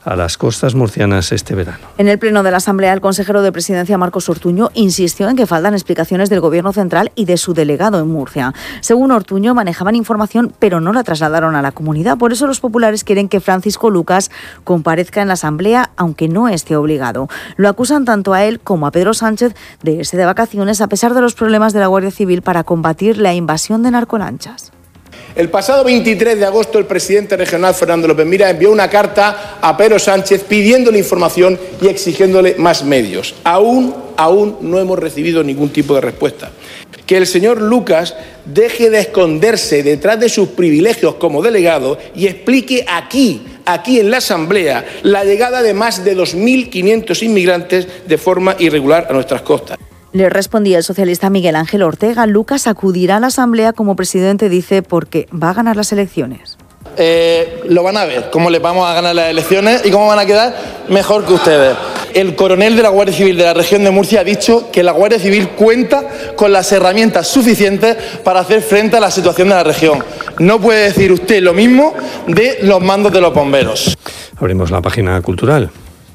a las costas murcianas este verano. En el pleno de la Asamblea, el consejero de Presidencia, Marcos Ortuño, insistió en que faltan explicaciones del Gobierno central y de su delegado en Murcia. Según Ortuño, manejaban información, pero no la trasladaron a la comunidad. Por eso los populares quieren que Francisco Lucas comparezca en la Asamblea, aunque no esté obligado. Lo acusan tanto a él como a Pedro Sánchez de irse de vacaciones a pesar de los problemas de la Guardia Civil para combatir la invasión de narcolanchas. El pasado 23 de agosto el presidente regional Fernando López Miras envió una carta a Pedro Sánchez pidiéndole información y exigiéndole más medios. Aún no hemos recibido ningún tipo de respuesta. Que el señor Lucas deje de esconderse detrás de sus privilegios como delegado y explique aquí en la Asamblea la llegada de más de 2.500 inmigrantes de forma irregular a nuestras costas. Le respondía el socialista Miguel Ángel Ortega. Lucas acudirá a la Asamblea como presidente, dice, porque va a ganar las elecciones. Lo van a ver, cómo les vamos a ganar las elecciones y cómo van a quedar mejor que ustedes. El coronel de la Guardia Civil de la región de Murcia ha dicho que la Guardia Civil cuenta con las herramientas suficientes para hacer frente a la situación de la región. No puede decir usted lo mismo de los mandos de los bomberos. Abrimos la página cultural.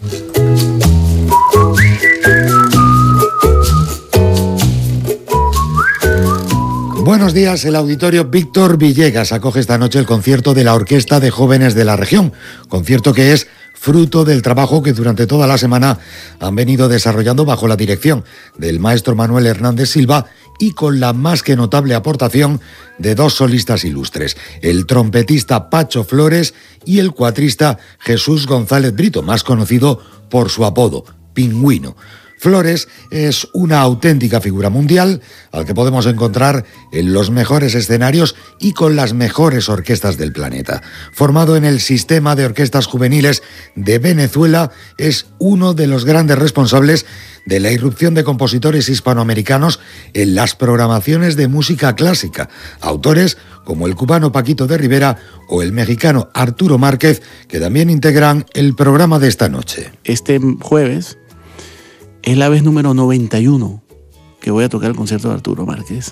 Buenos días, el Auditorio Víctor Villegas acoge esta noche el concierto de la Orquesta de Jóvenes de la Región, concierto que es fruto del trabajo que durante toda la semana han venido desarrollando bajo la dirección del maestro Manuel Hernández Silva y con la más que notable aportación de dos solistas ilustres, el trompetista Pacho Flores y el cuatrista Jesús González Brito, más conocido por su apodo, Pingüino. Flores es una auténtica figura mundial al que podemos encontrar en los mejores escenarios y con las mejores orquestas del planeta. Formado en el sistema de orquestas juveniles de Venezuela, es uno de los grandes responsables de la irrupción de compositores hispanoamericanos en las programaciones de música clásica. Autores como el cubano Paquito de Rivera o el mexicano Arturo Márquez, que también integran el programa de esta noche. Este jueves es la vez número 91 que voy a tocar el concierto de Arturo Márquez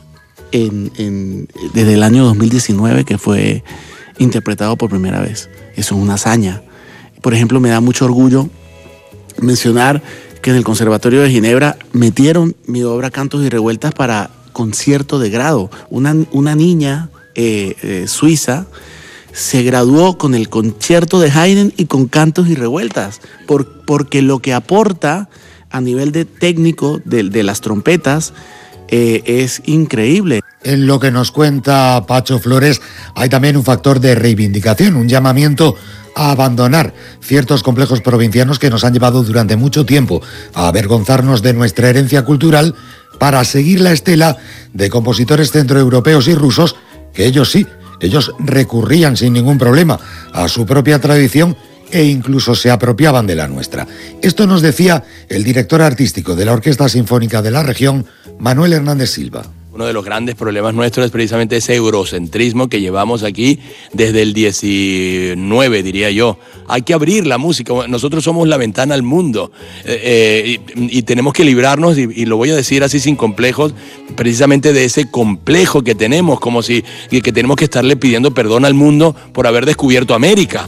desde el año 2019, que fue interpretado por primera vez. Eso es una hazaña. Por ejemplo, me da mucho orgullo mencionar que en el Conservatorio de Ginebra metieron mi obra Cantos y Revueltas para concierto de grado. Una niña suiza se graduó con el concierto de Haydn y con Cantos y Revueltas, porque lo que aporta a nivel de técnico de las trompetas es increíble. En lo que nos cuenta Pacho Flores hay también un factor de reivindicación, un llamamiento a abandonar ciertos complejos provincianos que nos han llevado durante mucho tiempo a avergonzarnos de nuestra herencia cultural para seguir la estela de compositores centroeuropeos y rusos que ellos recurrían sin ningún problema a su propia tradición e incluso se apropiaban de la nuestra. Esto nos decía el director artístico de la Orquesta Sinfónica de la Región, Manuel Hernández Silva. Uno de los grandes problemas nuestros es precisamente ese eurocentrismo que llevamos aquí desde el 19, diría yo. Hay que abrir la música, nosotros somos la ventana al mundo y tenemos que librarnos, y lo voy a decir así sin complejos, precisamente de ese complejo que tenemos, como si que tenemos que estarle pidiendo perdón al mundo por haber descubierto América.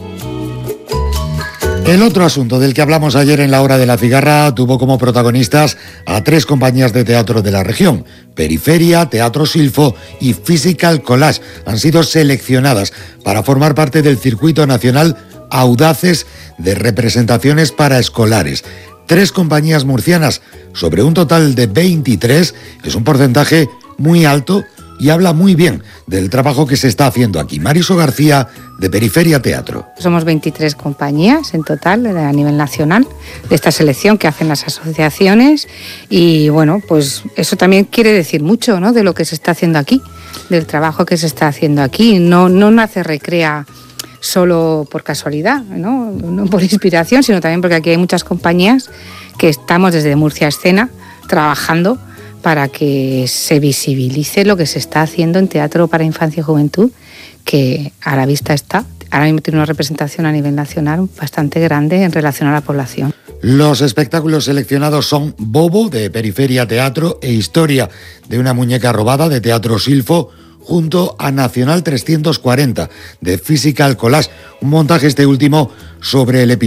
El otro asunto del que hablamos ayer en la Hora de la Cigarra tuvo como protagonistas a tres compañías de teatro de la región. Periferia, Teatro Silfo y Physical Collage han sido seleccionadas para formar parte del circuito nacional Audaces de representaciones para escolares. 3 compañías murcianas sobre un total de 23, es un porcentaje muy alto y habla muy bien del trabajo que se está haciendo aquí. Mariso García, de Periferia Teatro. Somos 23 compañías en total a nivel nacional de esta selección que hacen las asociaciones y bueno, pues eso también quiere decir mucho, ¿no?, de lo que se está haciendo aquí, del trabajo que se está haciendo aquí. No nace Recrea solo por casualidad, no por inspiración, sino también porque aquí hay muchas compañías que estamos desde Murcia Escena trabajando para que se visibilice lo que se está haciendo en teatro para infancia y juventud, que a la vista está. Ahora mismo tiene una representación a nivel nacional bastante grande en relación a la población. Los espectáculos seleccionados son Bobo, de Periferia Teatro, e Historia, de una muñeca robada, de Teatro Silfo, junto a Nacional 340, de Physical Collage, un montaje este último sobre el episodio